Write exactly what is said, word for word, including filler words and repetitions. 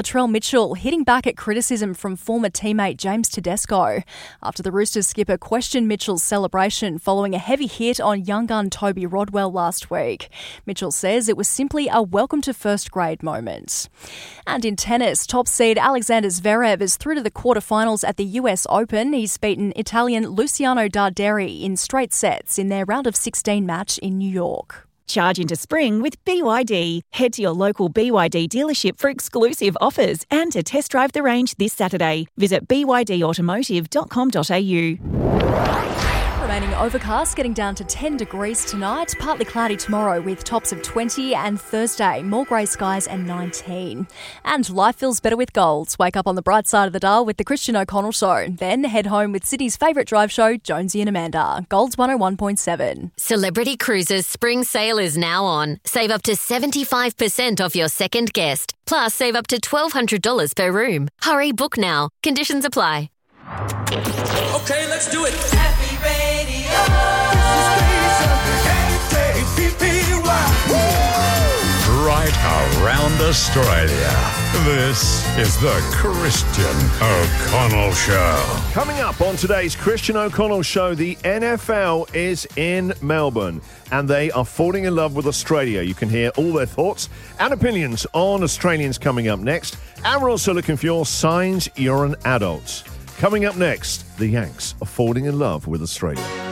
Latrell Mitchell hitting back at criticism from former teammate James Tedesco after the Roosters skipper questioned Mitchell's celebration following a heavy hit on young gun Toby Rodwell last week. Mitchell says it was simply a welcome to first grade moment. And in tennis, top seed Alexander Zverev is through to the quarterfinals at the U S Open. He's beaten Italian Luciano Darderi in straight sets in their round of sixteen match in New York. Charge into spring with B Y D. Head to your local B Y D dealership for exclusive offers and to test drive the range this Saturday. Visit b y d automotive dot com dot a u. Remaining overcast, getting down to ten degrees tonight. Partly cloudy tomorrow with tops of twenty, and Thursday more grey skies and nineteen. And life feels better with Golds. Wake up on the bright side of the dial with the Christian O'Connell Show. Then head home with Sydney's favourite drive show, Jonesy and Amanda. Golds one oh one point seven. Celebrity Cruises spring sale is now on. Save up to seventy-five percent off your second guest. Plus, save up to twelve hundred dollars per room. Hurry, book now. Conditions apply. Okay, let's do it. Happy Radio. Right around Australia. This is the Christian O'Connell Show. Coming up on today's Christian O'Connell Show, the N F L is in Melbourne and they are falling in love with Australia. You can hear all their thoughts and opinions on Australians coming up next. And we're also looking for your signs you're an adult. Coming up next, the Yanks are falling in love with Australia.